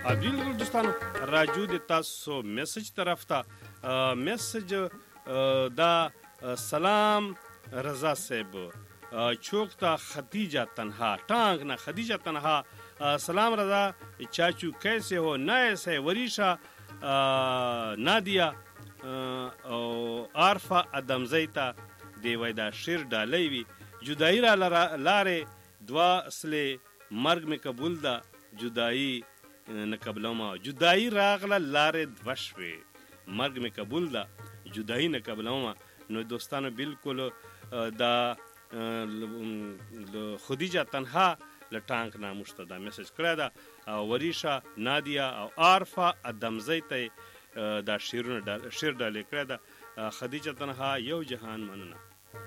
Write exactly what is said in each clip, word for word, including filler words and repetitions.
بالکل دوستانو راجو د تاسو میسج طرف ته میسج دا سلام رضا صاحب چوک تا خدیجہ تنہا ٹانگ نا خدیجہ تنہا سلام رضا چاچو کیسے ہو نائس ہے وریشا نادیا عارفہ ادم زیتا دیوی دا شیر ڈالی وی جدائی را لارے دوا اصلے مرگ میں قبول دا جدائی نقبلوما جدائی راغلا لارے دوشوے مرگ میں قبول دا جدائی نقبلوما نو دوستانو بالکل دا خدیجہ تنہا لٹانک ناموشتا دا میسج کرا دا وریشا نادیا او عارفہ ادم زیتا دا شیرون شیر ڈالے کرا دا خدیجہ تنہا یو جہان مننا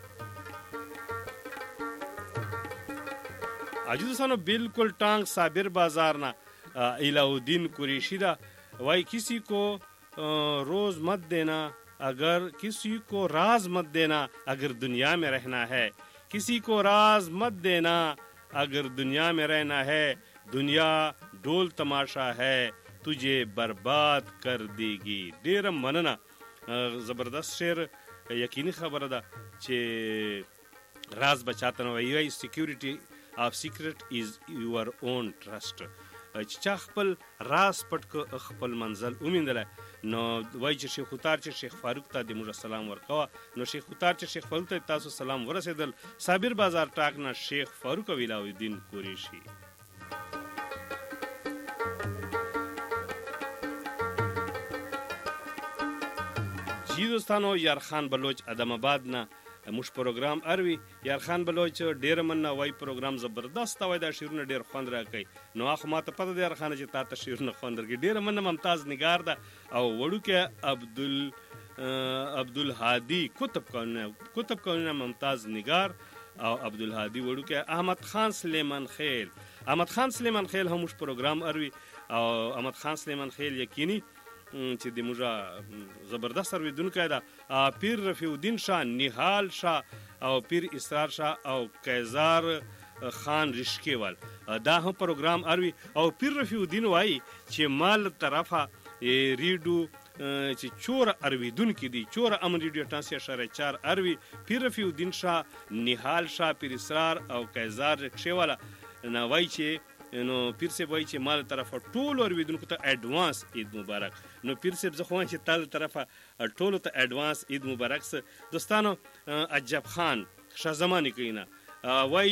عجوزانو بالکل ٹانگ صابر بازار نا الہ الدین قریشی دا وائی کسی کو روز مت دینا اگر کسی کو راز مت دینا اگر دنیا میں رہنا ہے کسی کو راز مت دینا اگر دنیا میں رہنا ہے دنیا ڈول تماشا ہے تجھے برباد کر دے گی ډیر مننه زبردست شعر یقینی خبره ده چې راز بچاته نه وایي سکیورټي of secret is your own trust چې چا خپل راز پټ کو خپل منزل اومیندله نو وای چې شیخ ختار چې شیخ فاروق ته د موږ سلام ورکوا نو شیخ ختار چې شیخ فاروق ته تاسو سلام ورسېدل صابر بازار ټاک نه شیخ فاروق ویلا الدین قریشی جی دوستانو یارخان بلوچ ادم آباد نه موږ پروګرام اروي یارخان بلوچ ډیر مننه وای پروګرام زبردست وای دا شیرونه ډیر خوند راکوي نو اخو ماته پته دی یارخان چې تا ته شیرونه خوند راکوي ډیر مننه ممتاز نگار ده او وړوکه عبدال عبدالهادي کتب کونه کتب کونه ممتاز نگار او عبدالهادي وړوکه احمد خان سلیمان خیل احمد خان سلیمان خیل هم موږ پروګرام اروي او احمد خان سلیمان خیل یقیني چې د موږ زبردست ارویدونکی ده پیر رفیع الدین شاه نهال شاه او پیر اسرار شاه او قیزار خان رشکیوال دا هم پروګرام اروي او پیر رفیع الدین وایي چې مال طرفه ریډو چې چور ارویدونکي دي چور امن ریډیو ټانسي اشاره چار اروي پیر رفیع الدین شاه نهال شاه پیر اسرار او قیزار رشکیوال نو وایي چې نو پیر صاحب وایي چې مال طرفه ټولو ارویدونکو ته ایډوانس عید مبارک نو پیر صاحب زه خو وایم چې تاسو طرفه ټولو ته ایډوانس عید مبارک سه دوستانو عجب خان شاه زمانی کینا وایي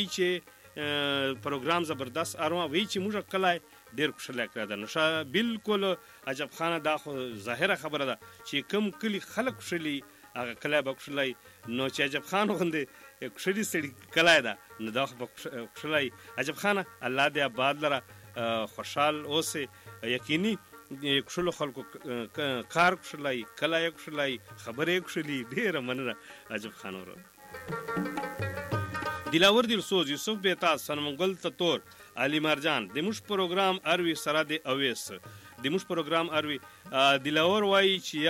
چې پروګرام زبردست اروا وایي چې موږ کله ډیر خوشاله کړه نو شاه بالکل عجب خان دا خو ظاهره خبره ده چې کم کلی خلک خوشالي هغه کله به خوشالي نو چې عجب خان غوندې خوشالي سړي کله ده نو دا خو خوشالي عجب خان الله دې آباد لره خوشحال اوسه یقیني خوشالو خلکو کار خوشالي کله یې خوشالي خبرې خوشالي ډیره مننه عجب خان ورو دلاور دلسوز یوسف بیتا سنمنگل تطور علی مرجان د موږ پروګرام اروي سره د اویس د موږ پروګرام اروي دلاور وایي چې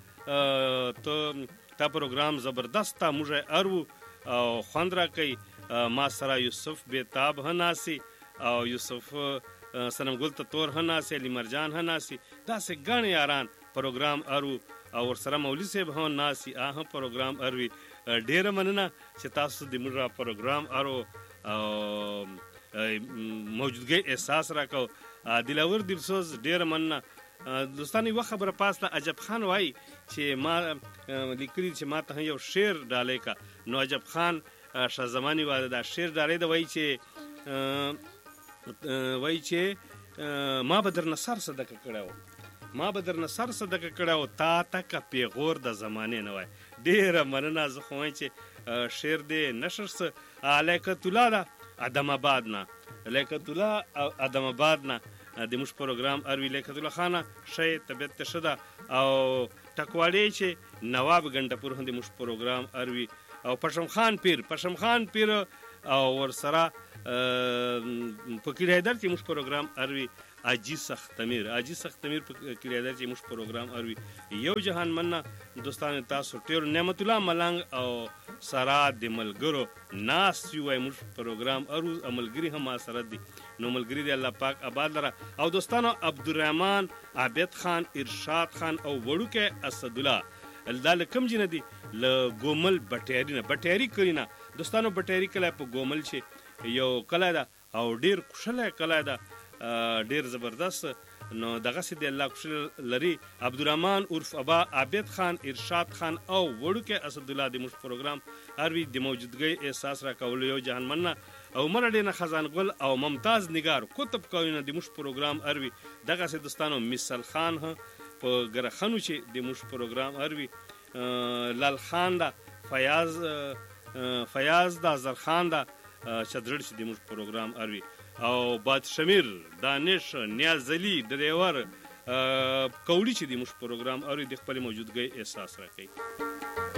یاره ته تا پروګرام زبردست تا موږ ارو او خوند راکوي ما سره یوسف بیتاب هناسي او یوسف سنمګل تطور هناسي علی مرجان هناسي داسې ګڼ یاران پروګرام ارو او ورسره مولوي صاحب هم ناسي هغه پروګرام اروي ډیره مننه چې تاسو د موږ پروګرام ارو او موجودګۍ احساس راکو دلاور دلسوز ډیره مننه دوستان یو خبره پاسله عجب خان وای چې ما لیکلي چې ما ته یو شعر ډالې کا نو عجب خان شاه زمانی واده دا شعر ډالې د وای چې وای چې ما به درنه سر صدقه کړو ما به درنه سر صدقه کړو تا تک پیغور د زمانه نه وای ډیره مننه زه خو چې شعر دې نشر س الیکت الله دا ادم آباد نه الیکت الله ادم آباد نه د موږ پروګرام اروي لیکت الله خانه شی طبیعت شده او ټکواړی چې نواب ګنډپور هم د موږ پروګرام اروي او پشم خان پیر پشم خان پیر او ورسره فقیر حیدر چې موږ پروګرام اروي اجي سختمیر اجي سختمیر په کلیاده چې موږ پروګرام اروي یو جهان مننه دوستان تاسو ټول نعمت الله ملنګ او سرا د ملګرو ناس وي موږ پروګرام ارو عملګری هم سره دي نو ملګری دی الله پاک آباد لره او دوستانو عبدالرحمن عابد خان ارشاد خان او وړوکه اسد الله دا لکم جن دي ل ګومل بټيري نه بټيري کرینا دوستانو بټيري کله په ګومل شي یو کله دا او ډیر خوشاله کله دا ډیر زبردست نو دغه سي دی الله خوشاله لري عبدالرحمن عرف ابا عابد خان ارشاد خان او وړوکه اسد الله د مش پروګرام اروي د موجودګۍ احساس را کول یو جهان مننه او مرډینه خزان ګل او ممتاز نگار کتب کوینه د مش پروګرام اروي دغه سي دوستانو مثال خان په ګرخنو چې د مش پروګرام اروي لال خان دا فیاض فیاض دا زرخان دا چدرړ چې د مش پروګرام اروي او باد شمیر دانش نیازلی ډریور کولی چې د مش پروګرام اوري د خپل موجودګۍ احساس راکړي